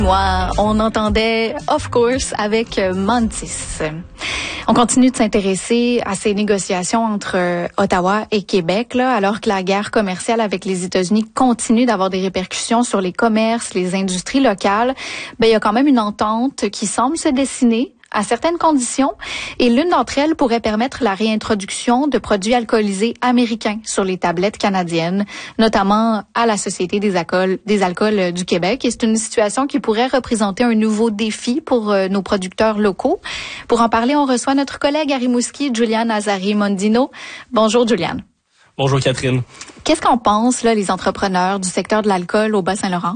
Moi, on entendait Of Course avec Mantis. On continue de s'intéresser à ces négociations entre Ottawa et Québec, là, alors que la guerre commerciale avec les États-Unis continue d'avoir des répercussions sur les commerces, les industries locales. Il y a quand même une entente qui semble se dessiner à certaines conditions, et l'une d'entre elles pourrait permettre la réintroduction de produits alcoolisés américains sur les tablettes canadiennes, notamment à la Société des alcools du Québec. Et c'est une situation qui pourrait représenter un nouveau défi pour nos producteurs locaux. Pour en parler, on reçoit notre collègue à Rimouski, Juliane Azari-Mondino. Bonjour, Juliane. Bonjour, Catherine. Qu'est-ce qu'en pensent là, les entrepreneurs du secteur de l'alcool au Bas-Saint-Laurent?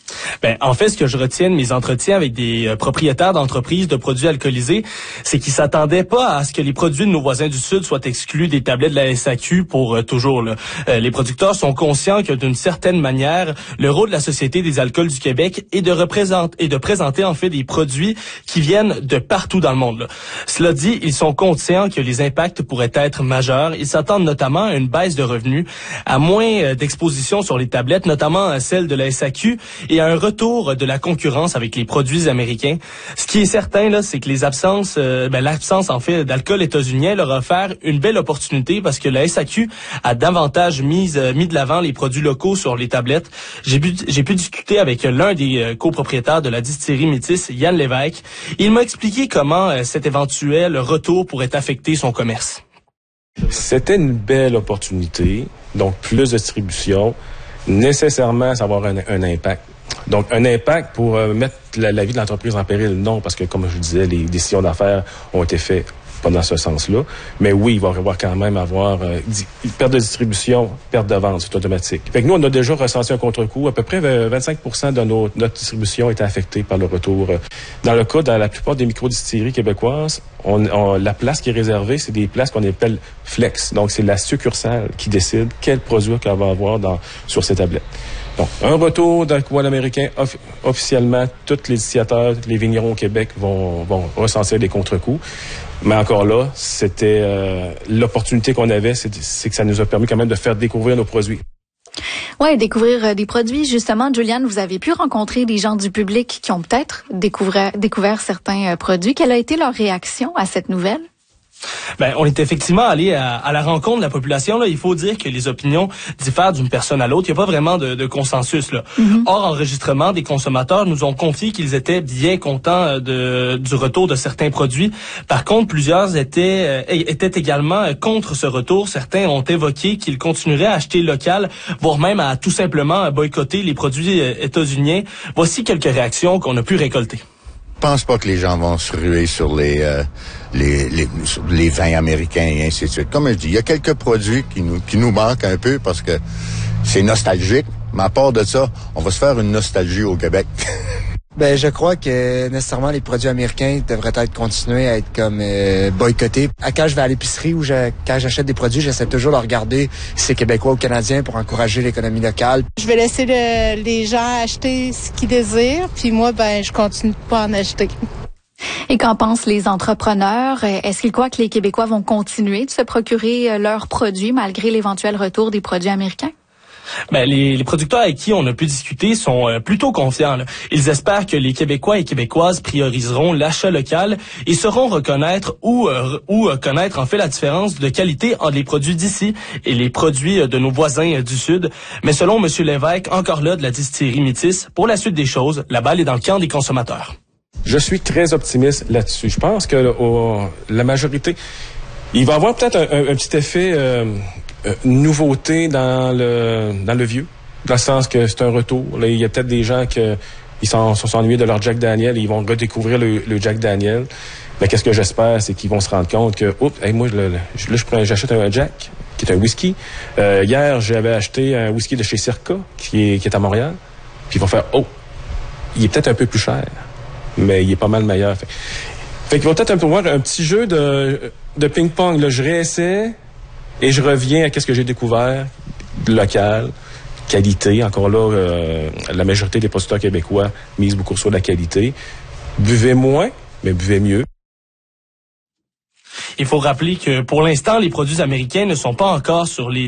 En fait, ce que je retiens de mes entretiens avec des propriétaires d'entreprises de produits alcoolisés, c'est qu'ils s'attendaient pas à ce que les produits de nos voisins du Sud soient exclus des tablettes de la SAQ pour toujours. Là. Les producteurs sont conscients que d'une certaine manière, le rôle de la Société des alcools du Québec est de présenter en fait des produits qui viennent de partout dans le monde. Là. Cela dit, ils sont conscients que les impacts pourraient être majeurs. Ils s'attendent notamment à une baisse de revenus, à moins d'exposition sur les tablettes, notamment à celle de la SAQ, et à un retour de la concurrence avec les produits américains. Ce qui est certain, là, c'est que l'absence en fait d'alcool états-unien leur a offert une belle opportunité parce que la SAQ a davantage mis de l'avant les produits locaux sur les tablettes. J'ai pu discuter avec l'un des copropriétaires de la distillerie Métis, Yann Lévesque. Il m'a expliqué comment cet éventuel retour pourrait affecter son commerce. C'était une belle opportunité, donc plus de distribution. Nécessairement, ça va avoir un impact. Donc, un impact pour mettre la vie de l'entreprise en péril, non, parce que, comme je disais, les décisions d'affaires ont été faites pas dans ce sens-là. Mais oui, il va y avoir quand même perte de distribution, perte de vente, c'est automatique. Fait que nous, on a déjà ressenti un contre-coup. À peu près 25% de notre distribution était affectée par le retour. Dans le cas de la plupart des micro-distilleries québécoises, la place qui est réservée, c'est des places qu'on appelle flex. Donc, c'est la succursale qui décide quel produit qu'elle va avoir sur ses tablettes. Donc, un retour d'alcool américain, officiellement, tous les distillerateurs, tous les vignerons au Québec vont ressentir des contre-coups. Mais encore là, c'était l'opportunité qu'on avait, c'est que ça nous a permis quand même de faire découvrir nos produits. Ouais, découvrir des produits. Justement, Juliane, vous avez pu rencontrer des gens du public qui ont peut-être découvert certains produits. Quelle a été leur réaction à cette nouvelle? On est effectivement allé à la rencontre de la population. Là, il faut dire que les opinions diffèrent d'une personne à l'autre. Il n'y a pas vraiment de consensus. Là. Mm-hmm. Hors enregistrement, des consommateurs nous ont confié qu'ils étaient bien contents du retour de certains produits. Par contre, plusieurs étaient également contre ce retour. Certains ont évoqué qu'ils continueraient à acheter local, voire même à tout simplement boycotter les produits états-uniens. Voici quelques réactions qu'on a pu récolter. Je pense pas que les gens vont se ruer sur les vins américains et ainsi de suite. Comme je dis, il y a quelques produits qui nous manquent un peu parce que c'est nostalgique. Mais à part de ça, on va se faire une nostalgie au Québec. Je crois que nécessairement les produits américains devraient être continués à être comme boycottés. Quand je vais à l'épicerie ou quand j'achète des produits, j'essaie toujours de regarder si c'est québécois ou canadien pour encourager l'économie locale. Je vais laisser les gens acheter ce qu'ils désirent, puis moi, je continue de pas en acheter. Et qu'en pensent les entrepreneurs? Est-ce qu'ils croient que les Québécois vont continuer de se procurer leurs produits malgré l'éventuel retour des produits américains? Les producteurs avec qui on a pu discuter sont plutôt confiants. Là. Ils espèrent que les Québécois et Québécoises prioriseront l'achat local et sauront reconnaître ou connaître en fait la différence de qualité entre les produits d'ici et les produits de nos voisins du Sud. Mais selon M. Lévesque, encore là de la distillerie Métis, pour la suite des choses, la balle est dans le camp des consommateurs. Je suis très optimiste là-dessus. Je pense que la majorité, il va y avoir peut-être un petit effet nouveauté dans le vieux, dans le sens que c'est un retour. Là, il y a peut-être des gens qui sont ennuyés de leur Jack Daniel et ils vont redécouvrir le Jack Daniel. Mais qu'est-ce que j'espère, c'est qu'ils vont se rendre compte que, j'achète un Jack, qui est un whisky. Hier, j'avais acheté un whisky de chez Circa, qui est à Montréal. Puis ils vont faire, il est peut-être un peu plus cher, mais il est pas mal meilleur. Fait qu'ils vont peut-être avoir un petit jeu de ping-pong. Là, je réessaie et je reviens à ce que j'ai découvert, local, qualité. Encore là, la majorité des producteurs québécois misent beaucoup sur la qualité. Buvez moins, mais buvez mieux. Il faut rappeler que pour l'instant, les produits américains ne sont pas encore sur les